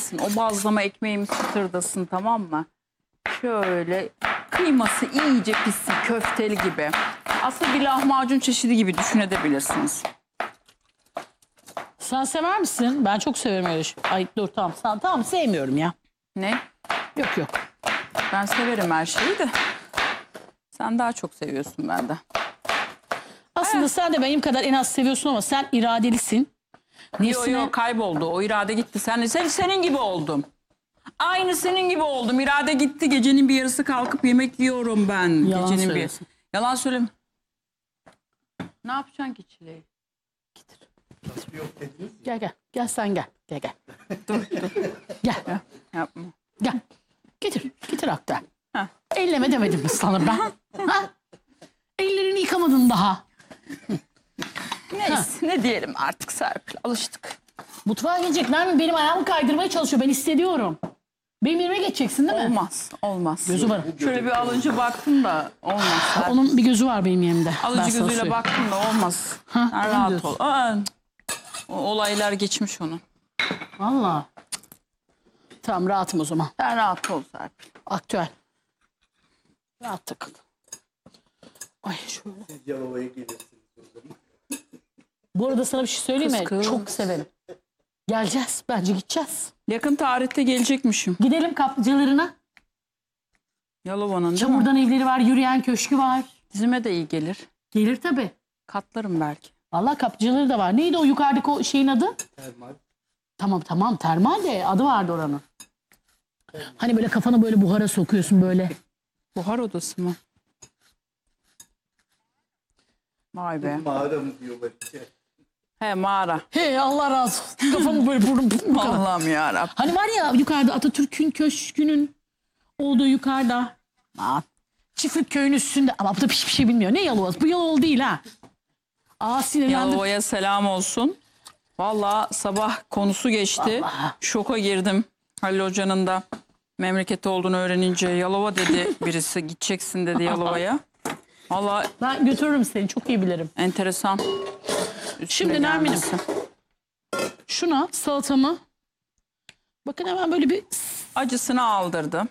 çıtırdasın. O bazlama ekmeğimiz çıtırdasın, tamam mı? Şöyle kıyması iyice pişsin, köfteli gibi. Aslında bir lahmacun çeşidi gibi düşünebilirsiniz. Sen sever misin? Ben çok severim öyle şey. Ay dur tamam. Tamam sevmiyorum ya. Ne? Yok yok. Ben severim her şeyi de. Sen daha çok seviyorsun benden. Aslında sen de benim kadar en az seviyorsun ama sen iradelisin. Yok kayboldu. O irade gitti. Senin gibi oldum. Aynı senin gibi oldum. İrade gitti. Gecenin bir yarısı kalkıp yemek yiyorum ben. Yalan Gecenin söylüyorsun. Yalan söyleme. Ne yapacaksın ki çileği? Gel. Gel sen gel. Gel. Dur. Gel. Yapma. Gel. Getir Aktar. Heh. Elleme demedim mi sana ben? Ha? Ellerini yıkamadın daha. Neyse, ne diyelim artık Serpil. Alıştık. Mutfağa gelecek. Nermin benim ayağımı kaydırmaya çalışıyor. Ben hissediyorum. Benim yerime geçeceksin değil mi? Olmaz. Gözü var. Şöyle bir alıcı baktım da olmaz. Serpil. Onun bir gözü var benim yerimde. Ben Alıcı sana gözüyle söyleyeyim. baktım da olmaz. Ha, Sen öyle rahat diyorsun. ol. O olaylar geçmiş onu. Valla. Tamam rahatım o zaman. Sen rahat ol Serpil. Aktüel. Rahat takıl. Ay şöyle. Siz Yalova'ya gelirsiniz o zaman. Bu arada sana bir şey söyleyeyim mi? Kız. Çok severim. Geleceğiz. Bence gideceğiz. Yakın tarihte gelecekmişim. Gidelim kaplıcalarına. Yalova'nın değil mi? Çamurdan evleri var. Yürüyen köşkü var. Dizime de iyi gelir. Gelir tabii. Katlarım belki. Valla kaplıcaları da var. Neydi o yukarıdaki o şeyin adı? Termal. Tamam termal de adı vardı oranın. Hani böyle kafana böyle buhara sokuyorsun böyle. Buhar odası mı? Vay be. Mağara mı diyorlar işte. He, mağara. Hey Allah razı olsun. Kafamı böyle burnum. Allah'ım yarabbim. Hani var ya yukarıda Atatürk'ün köşkünün olduğu yukarıda. Çiftlik köyün üstünde. Ama bu da hiçbir şey bilmiyor. Ne Yalova'sı? Bu Yalova değil ha. Sinirlendim. Yalova'ya selam olsun. Vallahi sabah konusu geçti. Vallahi. Şoka girdim. Halil Hoca'nın da memleketi olduğunu öğrenince Yalova dedi birisi. Gideceksin dedi Yalova'ya. Vallahi Ben götürürüm seni. Çok iyi bilirim. enteresan. Şimdi Nermin'im. Şuna salatamı. Bakın hemen böyle bir... Acısını aldırdı.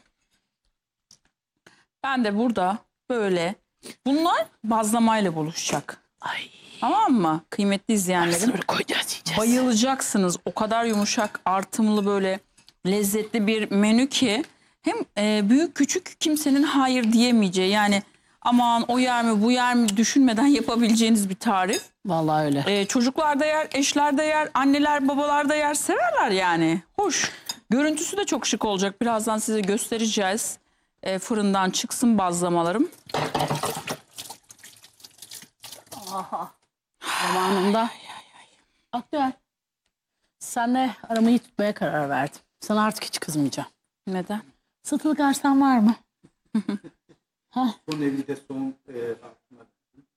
Ben de burada böyle bunlar bazlamayla buluşacak. Ay. Tamam mı? Kıymetli izleyenlerim. Böyle koyacağız yiyeceğiz. Bayılacaksınız. O kadar yumuşak, artımlı böyle lezzetli bir menü ki hem büyük küçük kimsenin hayır diyemeyeceği, yani aman o yer mi bu yer mi düşünmeden yapabileceğiniz bir tarif. Vallahi öyle. Çocuklar da yer, eşler de yer, anneler babalar da yer, severler yani. Hoş. Görüntüsü de çok şık olacak. Birazdan size göstereceğiz. Fırından çıksın bazlamalarım. Zamanında. Aktüel. Senle aramayı tutmaya karar verdim. Sana artık hiç kızmayacağım. Neden? Satılık arsan var mı? Son evi de son altına.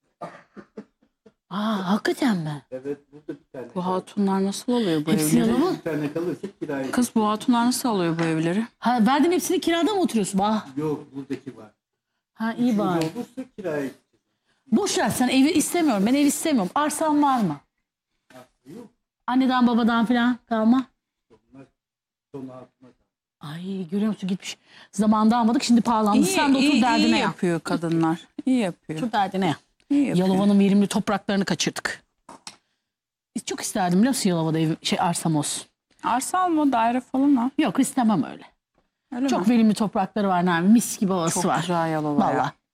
Hakikaten mi? Evet burada bir tane. Bu hatunlar nasıl alıyor bu Hepsi evleri? Yalova. Bir tane kalırsa kiraya. Kız, bu hatunlar nasıl alıyor bu evleri? Ha, verdin hepsini kirada mı oturuyorsun? Yok buradaki var. Ha iyi bari. Olursa kiraya. Boş ver sen evi istemiyorum. Ben ev istemiyorum. Arsan var mı? Yok. Anneden babadan falan kalma. Onlar son altına. Ay görüyor musun gitmiş. Zamanında almadık şimdi pahalandı. Sen de otur derdine iyi ya. yapıyor kadınlar. İyi yapıyor. Otur derdine ya. İyi yapıyor. Yalova'nın verimli topraklarını kaçırdık. Çok isterdim biliyor musun Yalova'da arsam olsun. Arsa alma, daire falan al. Yok istemem öyle. Öyle Çok mi? verimli toprakları var Nermin. Mis gibi havası Çok var. güzel Yalova ya. Vallahi.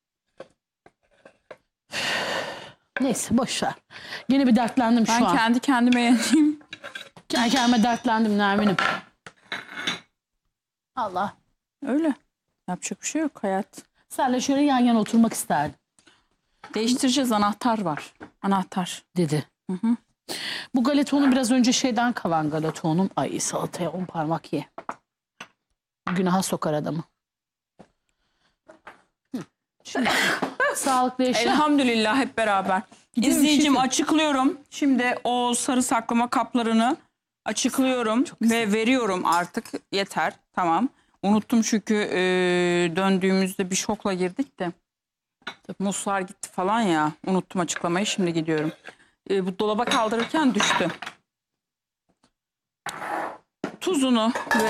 Neyse boş ver. Yine bir dertlendim Ben şu an. kendi kendime yeneyim. Kendi kendime dertlendim Nermin'im. Allah. Öyle. Yapacak bir şey yok, hayat. Senle şöyle yan yana oturmak isterdim Değiştireceğiz, anahtar var. Anahtar. dedi. Bu galetonun biraz önce şeyden kalan galetonum. Ay salataya 10 parmak ye. Günaha sokar adamı. Şimdi sağlıklı yaşa. Elhamdülillah hep beraber. Gidiyor mu İzleyicim, şefim? açıklıyorum. Şimdi o sarı saklama kaplarını açıklıyorum ve veriyorum artık. Yeter. Tamam. Unuttum çünkü döndüğümüzde bir şokla girdik de. Muslar gitti falan ya. Unuttum açıklamayı, şimdi gidiyorum. Bu dolaba kaldırırken düştü. Tuzunu ve